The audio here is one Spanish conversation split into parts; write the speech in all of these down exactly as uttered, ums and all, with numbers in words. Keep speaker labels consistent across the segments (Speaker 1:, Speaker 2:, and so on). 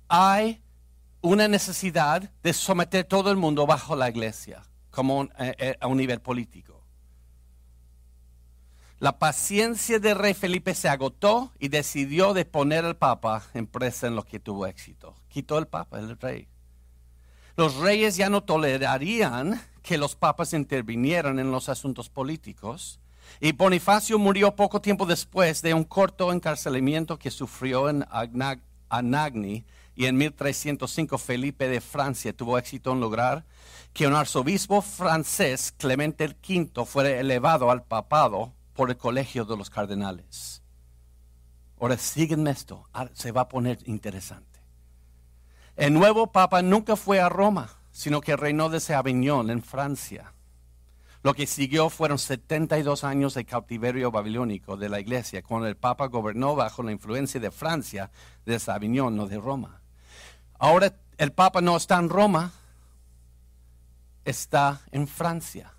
Speaker 1: hay una necesidad de someter todo el mundo bajo la iglesia, como un, eh, a un nivel político. La paciencia del rey Felipe se agotó y decidió de poner al Papa en presa en lo que tuvo éxito. Quitó el Papa, el rey. Los reyes ya no tolerarían que los papas intervinieran en los asuntos políticos, y Bonifacio murió poco tiempo después de un corto encarcelamiento que sufrió en Anag- Anagni, y en mil trescientos cinco Felipe de Francia tuvo éxito en lograr que un arzobispo francés, Clemente el quinto, fuera elevado al papado por el colegio de los cardenales. Ahora síguenme esto, se va a poner interesante. El nuevo papa nunca fue a Roma, sino que reinó desde Aviñón en Francia. Lo que siguió fueron setenta y dos años de cautiverio babilónico de la iglesia, cuando el papa gobernó bajo la influencia de Francia desde Aviñón, no de Roma. Ahora el papa no está en Roma, está en Francia.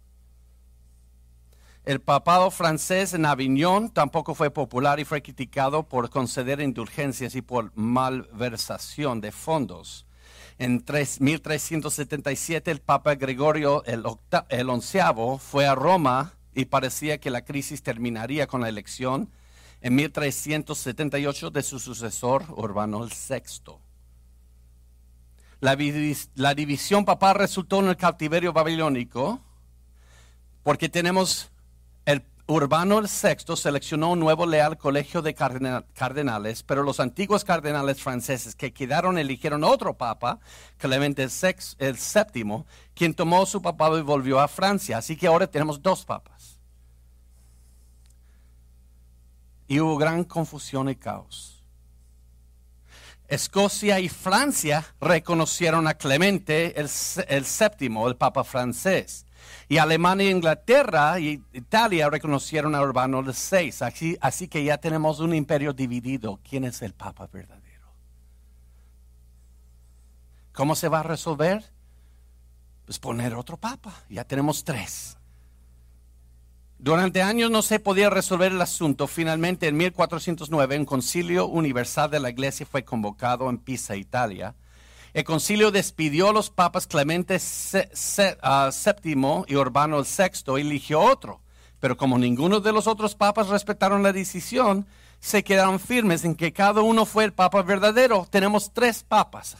Speaker 1: El papado francés en Aviñón tampoco fue popular y fue criticado por conceder indulgencias y por malversación de fondos. En mil trescientos setenta y siete el Papa Gregorio el, octa, el onceavo fue a Roma y parecía que la crisis terminaría con la elección en mil trescientos setenta y ocho de su sucesor Urbano el sexto. La, la división papal resultó en el cautiverio babilónico porque tenemos el Urbano el sexto seleccionó un nuevo leal colegio de cardenales, pero los antiguos cardenales franceses que quedaron eligieron otro papa, Clemente el séptimo, quien tomó su papado y volvió a Francia. Así que ahora tenemos dos papas. Y hubo gran confusión y caos. Escocia y Francia reconocieron a Clemente el, el séptimo, el papa francés. Y Alemania, Inglaterra y Italia reconocieron a Urbano el sexto. Así, así que ya tenemos un imperio dividido. ¿Quién es el Papa verdadero? ¿Cómo se va a resolver? Pues poner otro Papa. Ya tenemos tres. Durante años no se podía resolver el asunto. Finalmente, en mil cuatrocientos nueve, un concilio universal de la Iglesia fue convocado en Pisa, Italia. El concilio despidió a los papas Clemente séptimo y Urbano el sexto y eligió otro. Pero como ninguno de los otros papas respetaron la decisión, se quedaron firmes en que cada uno fue el papa verdadero. Tenemos tres papas.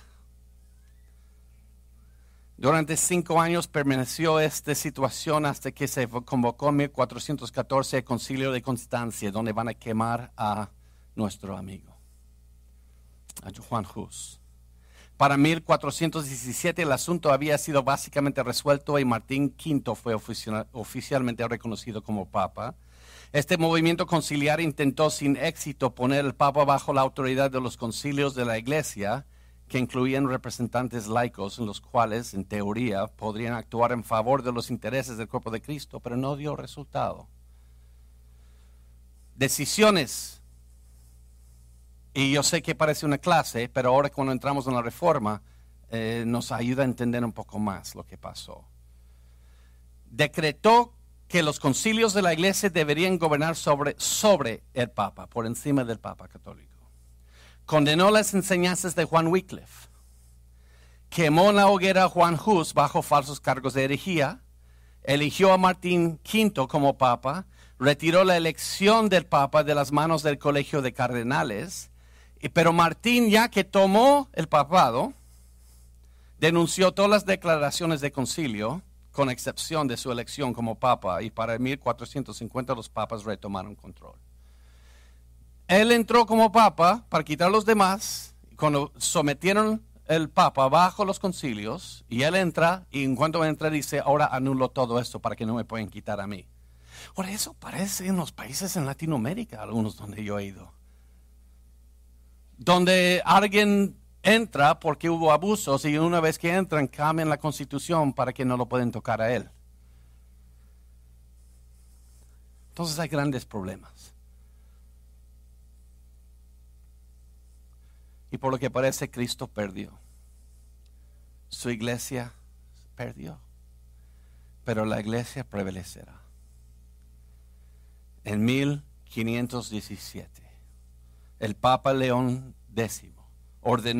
Speaker 1: Durante cinco años permaneció esta situación hasta que se convocó en mil cuatrocientos catorce el concilio de Constancia, donde van a quemar a nuestro amigo, a Juan Hus. Para mil cuatrocientos diecisiete el asunto había sido básicamente resuelto y Martín quinto fue oficial, oficialmente reconocido como papa. Este movimiento conciliar intentó sin éxito poner al papa bajo la autoridad de los concilios de la iglesia, que incluían representantes laicos en los cuales, en teoría, podrían actuar en favor de los intereses del cuerpo de Cristo, pero no dio resultado. Decisiones. Y yo sé que parece una clase, pero ahora cuando entramos en la reforma, eh, nos ayuda a entender un poco más lo que pasó. Decretó que los concilios de la iglesia deberían gobernar sobre, sobre el Papa, por encima del Papa católico. Condenó las enseñanzas de Juan Wycliffe. Quemó en la hoguera a Juan Hus bajo falsos cargos de herejía. Eligió a Martín quinto como Papa. Retiró la elección del Papa de las manos del colegio de cardenales. Pero Martín, ya que tomó el papado, denunció todas las declaraciones de concilio, con excepción de su elección como papa, y para mil cuatrocientos cincuenta los papas retomaron control. Él entró como papa para quitar a los demás, cuando sometieron el papa bajo los concilios, y él entra, y en cuanto entra dice, ahora anulo todo esto para que no me puedan quitar a mí. Ahora eso parece en los países en Latinoamérica, algunos donde yo he ido, donde alguien entra porque hubo abusos y una vez que entran cambian la constitución para que no lo pueden tocar a él. Entonces hay grandes problemas. Y por lo que parece Cristo perdió. Su iglesia perdió. Pero la iglesia prevalecerá. En mil quinientos diecisiete, el Papa León X ordenó